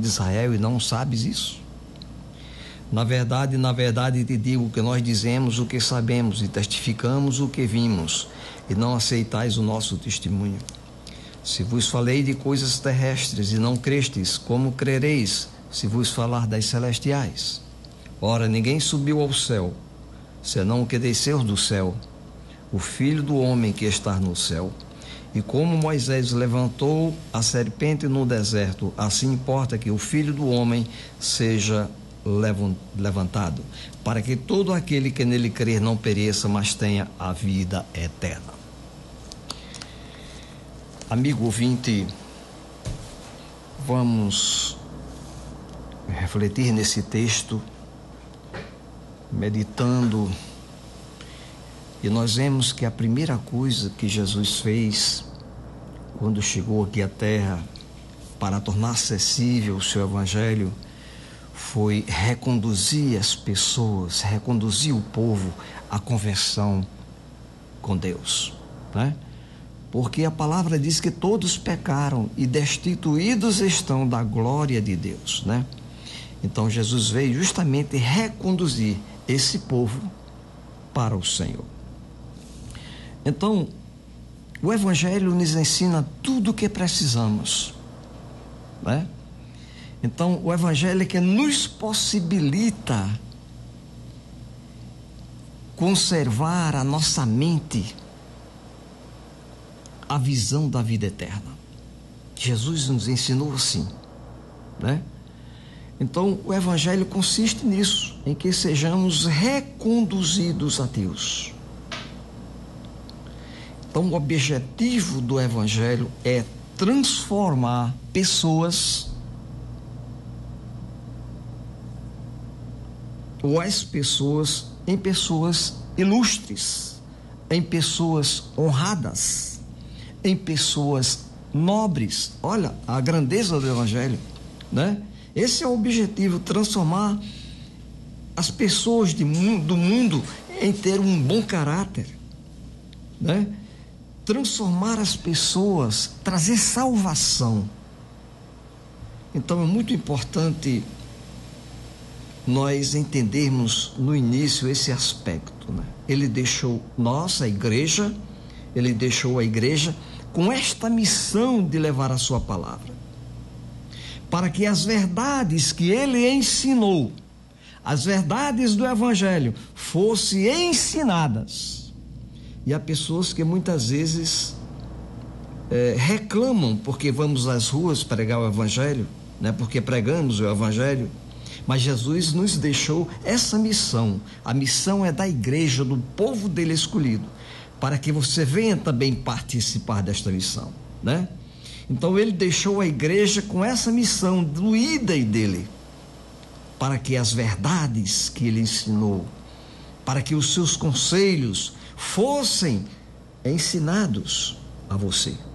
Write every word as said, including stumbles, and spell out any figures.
de Israel e não sabes isso? Na verdade, na verdade te digo que nós dizemos o que sabemos e testificamos o que vimos, e não aceitais o nosso testemunho. Se vos falei de coisas terrestres e não crestes, como crereis se vos falar das celestiais? Ora, ninguém subiu ao céu, senão o que desceu do céu, o Filho do homem que está no céu. E como Moisés levantou a serpente no deserto, assim importa que o Filho do homem seja levantado, para que todo aquele que nele crer não pereça, mas tenha a vida eterna. Amigo ouvinte, vamos refletir nesse texto, meditando, e nós vemos que a primeira coisa que Jesus fez quando chegou aqui à terra para tornar acessível o seu evangelho foi reconduzir as pessoas, reconduzir o povo à conversão com Deus, né? Porque a palavra diz que todos pecaram e destituídos estão da glória de Deus, né? Então Jesus veio justamente reconduzir esse povo para o Senhor. Então, o evangelho nos ensina tudo o que precisamos, né? Então, o evangelho é que nos possibilita conservar a nossa mente a visão da vida eterna. Jesus nos ensinou assim, né? Então, o evangelho consiste nisso, em que sejamos reconduzidos a Deus. Então, o objetivo do evangelho é transformar pessoas ou as pessoas em pessoas ilustres, em pessoas honradas, em pessoas nobres. Olha a grandeza do evangelho, né? Esse é o objetivo, transformar as pessoas de mundo, do mundo em ter um bom caráter, né? Transformar as pessoas, trazer salvação. Então é muito importante nós entendermos no início esse aspecto, né? Ele deixou nossa igreja, ele deixou a igreja com esta missão de levar a sua palavra, para que as verdades que ele ensinou, as verdades do evangelho, fossem ensinadas. E há pessoas que muitas vezes é, reclamam porque vamos às ruas pregar o evangelho, né? Porque pregamos o evangelho. Mas Jesus nos deixou essa missão. A missão é da igreja, do povo dele escolhido, para que você venha também participar desta missão, né? Então ele deixou a igreja com essa missão do idem dele, para que as verdades que ele ensinou, para que os seus conselhos fossem ensinados a você.